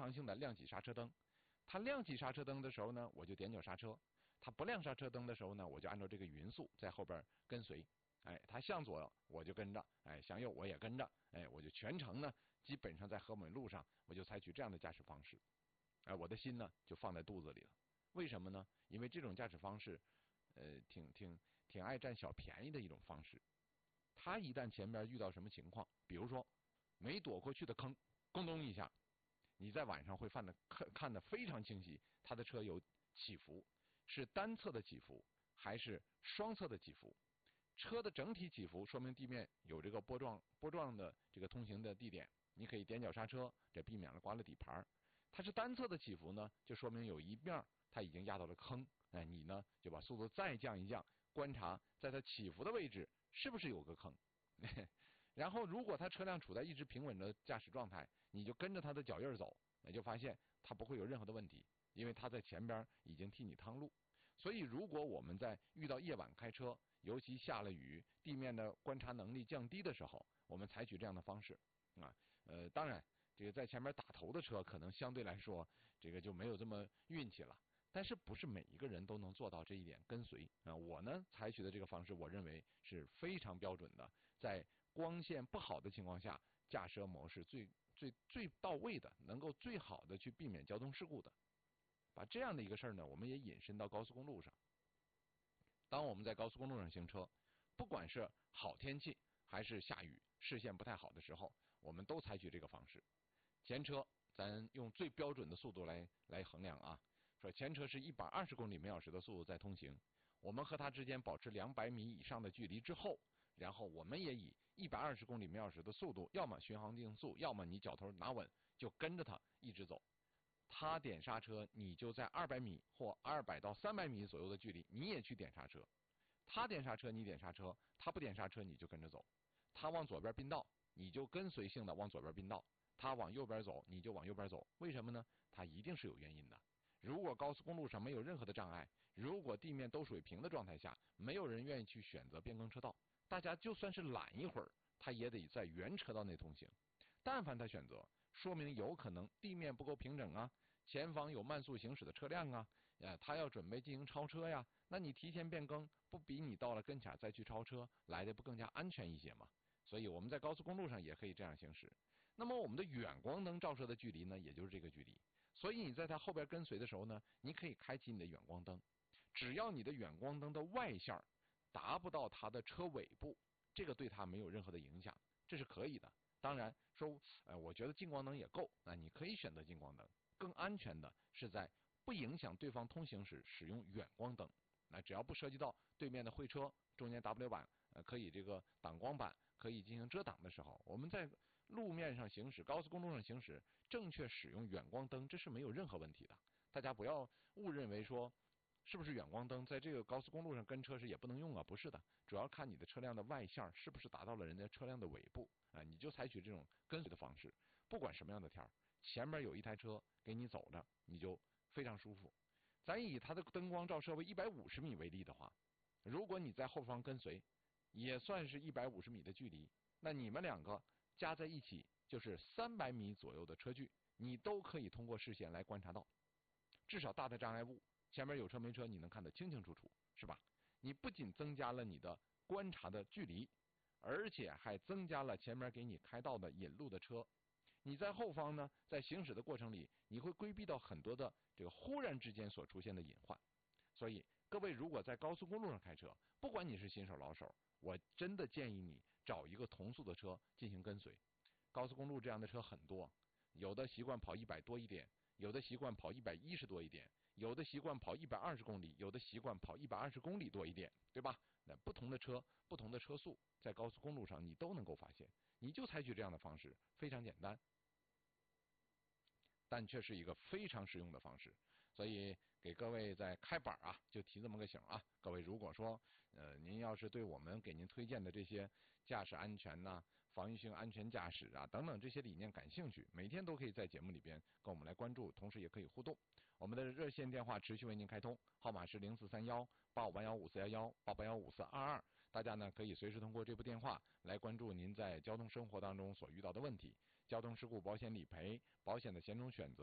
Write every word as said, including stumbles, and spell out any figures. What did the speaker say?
常性的亮起刹车灯。它亮起刹车灯的时候呢，我就点脚刹车；它不亮刹车灯的时候呢，我就按照这个匀速在后边跟随。哎，它向左我就跟着，哎，向右我也跟着，哎，我就全程呢，基本上在河美路上，我就采取这样的驾驶方式。哎，我的心呢就放在肚子里了。为什么呢？因为这种驾驶方式，呃，挺挺挺爱占小便宜的一种方式。他一旦前边遇到什么情况，比如说没躲过去的坑，咣咚一下，你在晚上会看的看看得非常清晰，他的车有起伏，是单侧的起伏还是双侧的起伏？车的整体起伏说明地面有这个波状波状的这个通行的地点，你可以点脚刹车，这避免了刮了底盘。它是单侧的起伏呢，就说明有一面它已经压到了坑，哎，你呢就把速度再降一降，观察在它起伏的位置是不是有个坑。然后如果它车辆处在一直平稳的驾驶状态，你就跟着它的脚印走，你就发现它不会有任何的问题，因为它在前边已经替你趟路。所以如果我们在遇到夜晚开车，尤其下了雨，地面的观察能力降低的时候，我们采取这样的方式啊。呃，当然，这个在前面打头的车可能相对来说，这个就没有这么运气了。但是不是每一个人都能做到这一点跟随啊？我呢采取的这个方式，我认为是非常标准的，在光线不好的情况下，驾车模式最最最到位的，能够最好的去避免交通事故的。把这样的一个事儿呢，我们也引申到高速公路上。当我们在高速公路上行车，不管是好天气还是下雨，视线不太好的时候，我们都采取这个方式。前车咱用最标准的速度来来衡量啊，说前车是一百二十公里每小时的速度在通行，我们和它之间保持两百米以上的距离之后，然后我们也以一百二十公里每小时的速度，要么巡航定速，要么你脚头拿稳，就跟着它一直走。他点刹车，你就在二百米或二百到三百米左右的距离，你也去点刹车。他点刹车，你点刹车；他不点刹车，你就跟着走。他往左边并道，你就跟随性的往左边并道；他往右边走，你就往右边走。为什么呢？他一定是有原因的。如果高速公路上没有任何的障碍，如果地面都水平的状态下，没有人愿意去选择变更车道，大家就算是懒一会儿，他也得在原车道内通行。但凡他选择，说明有可能地面不够平整啊，前方有慢速行驶的车辆啊，呃，他要准备进行超车呀，那你提前变更，不比你到了跟前再去超车来的不更加安全一些吗？所以我们在高速公路上也可以这样行驶。那么我们的远光灯照射的距离呢，也就是这个距离。所以你在它后边跟随的时候呢，你可以开启你的远光灯，只要你的远光灯的外线达不到它的车尾部，这个对它没有任何的影响，这是可以的。当然说，呃，我觉得近光灯也够，那你可以选择近光灯。更安全的是在不影响对方通行时使用远光灯。那只要不涉及到对面的会车、中间 W 板，呃，可以这个挡光板可以进行遮挡的时候，我们在路面上行驶、高速公路上行驶，正确使用远光灯，这是没有任何问题的。大家不要误认为说，是不是远光灯在这个高速公路上跟车时也不能用啊？不是的，主要看你的车辆的外线是不是达到了人家车辆的尾部。啊，你就采取这种跟随的方式，不管什么样的天儿，前面有一台车给你走着，你就非常舒服。咱以它的灯光照射为一百五十米为例的话，如果你在后方跟随，也算是一百五十米的距离，那你们两个加在一起就是三百米左右的车距，你都可以通过视线来观察到。至少大的障碍物，前面有车没车，你能看得清清楚楚，是吧？你不仅增加了你的观察的距离，而且还增加了前面给你开道的引路的车。你在后方呢，在行驶的过程里，你会规避到很多的这个忽然之间所出现的隐患。所以各位如果在高速公路上开车，不管你是新手老手，我真的建议你找一个同速的车进行跟随。高速公路这样的车很多，有的习惯跑一百多一点，有的习惯跑一百一十多一点，有的习惯跑一百二十公里，有的习惯跑一百二十公里多一点，对吧？那不同的车，不同的车速，在高速公路上你都能够发现，你就采取这样的方式，非常简单，但却是一个非常实用的方式。所以给各位在开板啊，就提这么个醒啊。各位如果说呃您要是对我们给您推荐的这些驾驶安全呐、啊、防御性安全驾驶啊等等这些理念感兴趣，每天都可以在节目里边跟我们来关注，同时也可以互动。我们的热线电话持续为您开通，号码是零四三幺八五八幺五四幺幺八八幺五四二二。大家呢可以随时通过这部电话来关注您在交通生活当中所遇到的问题，交通事故保险理赔、保险的险种选择。